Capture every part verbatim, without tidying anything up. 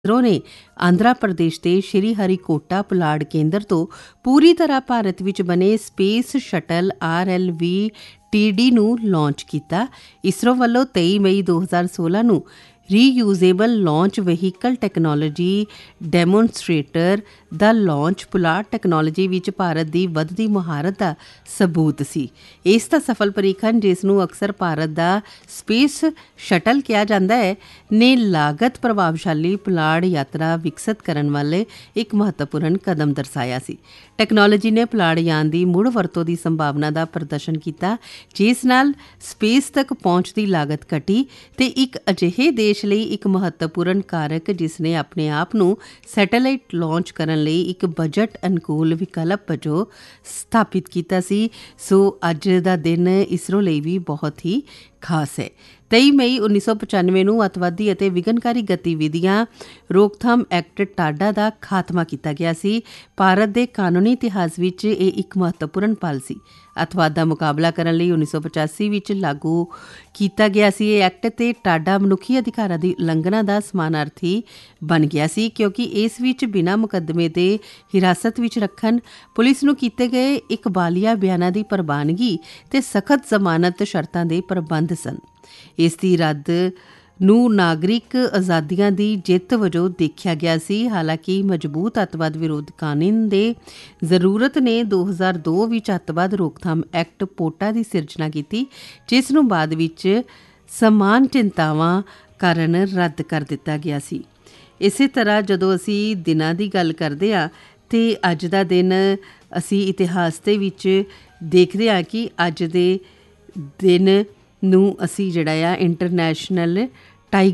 ਇਸਰੋ ਨੇ ਆਂਧਰਾ ਪ੍ਰਦੇਸ਼ ਦੇ ਸ਼੍ਰੀ ਹਰੀਕੋਟਾ ਪੁਲਾੜ ਕੇਂਦਰ ਤੋਂ ਪੂਰੀ ਤਰ੍ਹਾਂ ਭਾਰਤ ਵਿੱਚ ਬਣੇ ਸਪੇਸ ਸ਼ਟਲ ਆਰ ਐਲ ਵੀ ਟੀ ਡੀ ਨੂੰ ਲਾਂਚ ਕੀਤਾ। ਇਸਰੋ ਵੱਲੋਂ ਤੇਈ ਮਈ ਦੋ ਹਜ਼ਾਰ ਸੋਲਾਂ ਨੂੰ ਰੀਯੂਜ਼ੇਬਲ ਲਾਂਚ ਵਹੀਕਲ ਟੈਕਨੋਲੋਜੀ ਡੈਮੋਨਸਟ੍ਰੇਟਰ ਦਾ ਲਾਂਚ ਪੁਲਾੜ ਟੈਕਨੋਲੋਜੀ ਵਿੱਚ ਭਾਰਤ ਦੀ ਵੱਧਦੀ ਮੁਹਾਰਤ ਦਾ ਸਬੂਤ ਸੀ। ਇਸ ਦਾ ਸਫਲ ਪਰੀਖਣ, ਜਿਸ ਨੂੰ ਅਕਸਰ ਭਾਰਤ ਦਾ ਸਪੇਸ ਸ਼ਟਲ ਕਿਹਾ ਜਾਂਦਾ ਹੈ, ਨੇ ਲਾਗਤ ਪ੍ਰਭਾਵਸ਼ਾਲੀ ਪੁਲਾੜ ਯਾਤਰਾ ਵਿਕਸਿਤ ਕਰਨ ਵਾਲੇ ਇੱਕ ਮਹੱਤਵਪੂਰਨ ਕਦਮ ਦਰਸਾਇਆ ਸੀ। ਟੈਕਨੋਲੋਜੀ ਨੇ ਪੁਲਾੜ ਯਾਨ ਦੀ ਮੁੜ ਵਰਤੋਂ ਦੀ ਸੰਭਾਵਨਾ ਦਾ ਪ੍ਰਦਰਸ਼ਨ ਕੀਤਾ, ਜਿਸ ਨਾਲ ਸਪੇਸ ਤੱਕ ਪਹੁੰਚ ਦੀ ਲਾਗਤ ਘਟੀ ਤੇ ਇੱਕ ਅਜਿਹੇ ਦੇਸ਼ ਲਈ ਇੱਕ ਮਹੱਤਵਪੂਰਨ ਕਾਰਕ ਜਿਸ ਨੇ ਆਪਣੇ ਆਪ ਨੂੰ ਸੈਟੇਲਾਈਟ ਲਾਂਚ ਕਰਨ ਲਈ ਇੱਕ ਬਜਟ ਅਨੁਕੂਲ ਵਿਕਲਪ ਵਜੋਂ ਸਥਾਪਿਤ ਕੀਤਾ ਸੀ। ਸੋ ਅੱਜ ਦਾ ਦਿਨ ਇਸਰੋ ਲਈ ਵੀ ਬਹੁਤ ਹੀ ਖਾਸ ਹੈ। ਤੇਈ ਮਈ ਉੱਨੀ ਸੌ ਪਚਾਨਵੇਂ ਨੂੰ ਅੱਤਵਾਦੀ ਅਤੇ ਵਿਘਨਕਾਰੀ ਗਤੀਵਿਧੀਆਂ ਰੋਕਥਾਮ ਐਕਟ ਟਾਡਾ ਦਾ ਖਾਤਮਾ ਕੀਤਾ ਗਿਆ ਸੀ। ਭਾਰਤ ਦੇ ਕਾਨੂੰਨੀ ਇਤਿਹਾਸ ਵਿੱਚ ਇਹ ਇੱਕ ਮਹੱਤਵਪੂਰਨ ਪਲ ਸੀ। ਅੱਤਵਾਦ ਦਾ ਮੁਕਾਬਲਾ ਕਰਨ ਲਈ ਉੱਨੀ ਸੌ ਪਚਾਸੀ ਵਿੱਚ ਲਾਗੂ ਕੀਤਾ ਗਿਆ ਸੀ। ਇਹ ਐਕਟ ਤੇ ਟਾਡਾ ਮਨੁੱਖੀ ਅਧਿਕਾਰਾਂ ਦੀ ਉਲੰਘਣਾ ਦਾ ਸਮਾਨਾਰਥੀ ਬਣ ਗਿਆ ਸੀ, ਕਿਉਂਕਿ ਇਸ ਵਿੱਚ ਬਿਨਾਂ ਮੁਕੱਦਮੇ ਦੇ ਹਿਰਾਸਤ ਵਿੱਚ ਰੱਖਣ, ਪੁਲਿਸ ਨੂੰ ਕੀਤੇ ਗਏ ਇਕਬਾਲੀਆ ਬਿਆਨਾਂ ਦੀ ਪ੍ਰਵਾਨਗੀ ਤੇ ਸਖਤ ਜ਼ਮਾਨਤ ਸ਼ਰਤਾਂ ਦੇ ਪ੍ਰਬੰਧ ਸਨ। ਇਸ ਦੀ ਰੱਦ ਨੂੰ ਨਾਗਰਿਕ ਆਜ਼ਾਦੀਆਂ ਦੀ ਜਿੱਤ ਵਜੋਂ ਦੇਖਿਆ ਗਿਆ ਸੀ। ਹਾਲਾਂਕਿ ਮਜ਼ਬੂਤ ਅੱਤਵਾਦ ਵਿਰੋਧ ਕਾਨੂੰਨ ਦੇ ਜ਼ਰੂਰਤ ਨੇ ਦੋ ਹਜ਼ਾਰ ਦੋ ਵਿੱਚ ਅੱਤਵਾਦ ਰੋਕਥਾਮ ਐਕਟ ਪੋਟਾ ਦੀ ਸਿਰਜਣਾ ਕੀਤੀ, ਜਿਸ ਨੂੰ ਬਾਅਦ ਵਿੱਚ ਸਮਾਨ ਚਿੰਤਾਵਾਂ ਕਾਰਨ ਰੱਦ ਕਰ ਦਿੱਤਾ ਗਿਆ ਸੀ। ਇਸੇ ਤਰ੍ਹਾਂ ਜਦੋਂ ਅਸੀਂ ਦਿਨਾਂ ਦੀ ਗੱਲ ਕਰਦੇ ਹਾਂ ਤੇ ਅੱਜ ਦਾ ਦਿਨ ਅਸੀਂ ਇਤਿਹਾਸ ਦੇ ਵਿੱਚ ਦੇਖਦੇ ਹਾਂ ਕਿ ਅੱਜ ਦੇ ਦਿਨ ਨੂੰ ਅਸੀਂ ਜਿਹੜਾ ਆ ਇੰਟਰਨੈਸ਼ਨਲ ਟਾਈ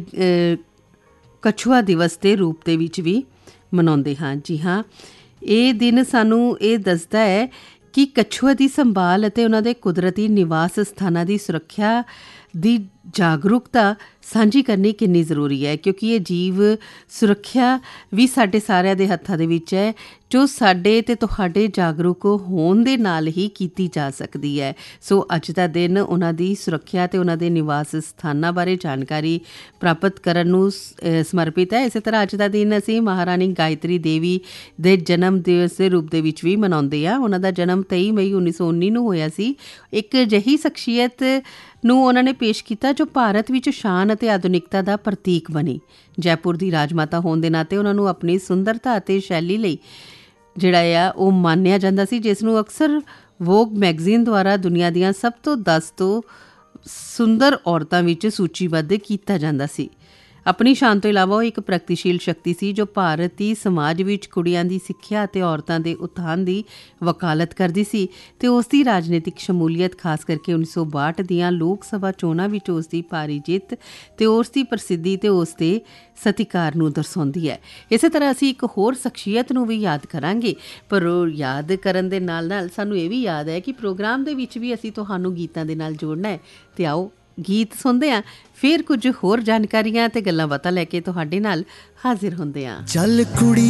ਕਛੂਆ ਦਿਵਸ ਦੇ ਰੂਪ ਦੇ ਵਿੱਚ ਵੀ ਮਨਾਉਂਦੇ ਹਾਂ। ਜੀ ਹਾਂ, ਇਹ ਦਿਨ ਸਾਨੂੰ ਇਹ ਦੱਸਦਾ ਹੈ ਕਿ ਕਛੂਆ ਦੀ ਸੰਭਾਲ ਅਤੇ ਉਹਨਾਂ ਦੇ ਕੁਦਰਤੀ ਨਿਵਾਸ ਸਥਾਨਾਂ ਦੀ ਸੁਰੱਖਿਆ ਦੀ ਜਾਗਰੂਕਤਾ ਸਾਂਝੀ ਕਰਨੀ ਕਿੰਨੀ ਜ਼ਰੂਰੀ ਹੈ, ਕਿਉਂਕਿ ਇਹ ਜੀਵ ਸੁਰੱਖਿਆ ਵੀ ਸਾਡੇ ਸਾਰਿਆਂ ਦੇ ਹੱਥਾਂ ਦੇ ਵਿੱਚ ਹੈ, ਜੋ ਸਾਡੇ ਤੇ ਤੁਹਾਡੇ ਜਾਗਰੂਕ ਹੋਣ ਦੇ ਨਾਲ ਹੀ ਕੀਤੀ ਜਾ ਸਕਦੀ ਹੈ। ਸੋ ਅੱਜ ਦਾ ਦਿਨ ਉਹਨਾਂ ਦੀ ਸੁਰੱਖਿਆ ਤੇ ਉਹਨਾਂ ਦੇ ਨਿਵਾਸ ਸਥਾਨਾਂ ਬਾਰੇ ਜਾਣਕਾਰੀ ਪ੍ਰਾਪਤ ਕਰਨ ਨੂੰ ਸਮਰਪਿਤ ਹੈ। ਇਸੇ ਤਰ੍ਹਾਂ ਅੱਜ ਦਾ ਦਿਨ ਅਸੀਂ ਮਹਾਰਾਣੀ ਗਾਇਤਰੀ ਦੇਵੀ ਦੇ ਜਨਮ ਦਿਵਸ ਦੇ ਰੂਪ ਦੇ ਵਿੱਚ ਵੀ ਮਨਾਉਂਦੇ ਹਾਂ। ਉਹਨਾਂ ਦਾ ਜਨਮ ਤੇਈ ਮਈ ਉੱਨੀ ਸੌ ਉੱਨੀ ਨੂੰ ਹੋਇਆ ਸੀ। ਇੱਕ ਅਜਿਹੀ ਸ਼ਖਸੀਅਤ ਨੂੰ ਉਹਨਾਂ ਨੇ ਪੇਸ਼ ਕੀਤਾ ਜੋ ਭਾਰਤ ਵਿੱਚ ਸ਼ਾਨ ਅਤੇ ਆਧੁਨਿਕਤਾ ਦਾ ਪ੍ਰਤੀਕ ਬਣੀ। ਜੈਪੁਰ ਦੀ ਰਾਜਮਾਤਾ ਹੋਣ ਦੇ ਨਾਤੇ ਉਹਨਾਂ ਨੂੰ ਆਪਣੀ ਸੁੰਦਰਤਾ ਅਤੇ ਸ਼ੈਲੀ ਲਈ ਜਿਹੜਾ ਆ ਉਹ ਮਾਨਿਆ ਜਾਂਦਾ ਸੀ, ਜਿਸ ਨੂੰ ਅਕਸਰ ਵੋਗ ਮੈਗਜ਼ੀਨ ਦੁਆਰਾ ਦੁਨੀਆ ਦੀਆਂ ਸਭ ਤੋਂ ਦਸ ਤੋਂ ਸੁੰਦਰ ਔਰਤਾਂ ਵਿੱਚ ਸੂਚੀਬੱਧ ਕੀਤਾ ਜਾਂਦਾ ਸੀ। ਆਪਣੀ ਸ਼ਾਨ ਤੋਂ ਇਲਾਵਾ ਉਹ ਇੱਕ ਪ੍ਰਗਤੀਸ਼ੀਲ ਸ਼ਕਤੀ ਸੀ ਜੋ ਭਾਰਤੀ ਸਮਾਜ ਵਿੱਚ ਕੁੜੀਆਂ ਦੀ ਸਿੱਖਿਆ ਅਤੇ ਔਰਤਾਂ ਦੇ ਉਤਥਾਨ ਦੀ ਵਕਾਲਤ ਕਰਦੀ ਸੀ ਤੇ ਉਸ ਦੀ ਰਾਜਨੀਤਿਕ ਸ਼ਮੂਲੀਅਤ, ਖਾਸ ਕਰਕੇ ਉੱਨੀ ਸੌ ਬਾਹਠ ਦੀਆਂ ਲੋਕ ਸਭਾ ਚੋਣਾਂ ਵਿੱਚ ਉਸ ਦੀ ਭਾਰੀ ਜਿੱਤ ਤੇ ਉਸ ਦੀ ਪ੍ਰਸਿੱਧੀ ਤੇ ਉਸ ਦੇ ਸਤਿਕਾਰ ਨੂੰ ਦਰਸਾਉਂਦੀ ਹੈ। ਇਸੇ ਤਰ੍ਹਾਂ ਅਸੀਂ ਇੱਕ ਹੋਰ ਸ਼ਖਸੀਅਤ ਨੂੰ ਵੀ ਯਾਦ ਕਰਾਂਗੇ, ਪਰ ਉਹ ਯਾਦ ਕਰਨ ਦੇ ਨਾਲ ਨਾਲ ਸਾਨੂੰ ਇਹ ਵੀ ਯਾਦ ਹੈ ਕਿ ਪ੍ਰੋਗਰਾਮ ਦੇ ਵਿੱਚ ਵੀ ਅਸੀਂ ਤੁਹਾਨੂੰ ਗੀਤਾਂ ਦੇ ਨਾਲ ਜੋੜਨਾ ਹੈ। ਤੇ ਆਓ ਗੀਤ ਸੁਣਦੇ ਹਾਂ, ਫਿਰ ਕੁਝ ਹੋਰ ਜਾਣਕਾਰੀਆਂ ਤੇ ਗੱਲਾਂ ਬਾਤਾਂ ਲੈ ਕੇ ਤੁਹਾਡੇ ਨਾਲ ਹਾਜ਼ਰ ਹੁੰਦੇ ਹਾਂ। ਚੱਲ ਕੁੜੀ